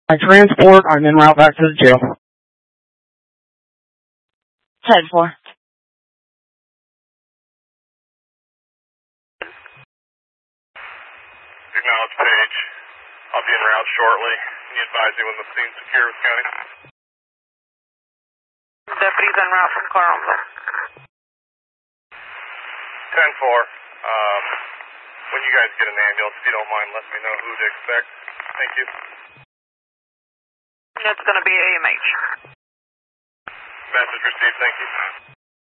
My transport, I'm en route back to the jail. 10-4. Acknowledge Page. I'll be en route shortly. Can you advise me when the scene's secure with County? Deputies en route from Carmel. 10-4. When you guys get an ambulance, if you don't mind, let me know who to expect. Thank you. It's going to be AMH. Message received, thank you.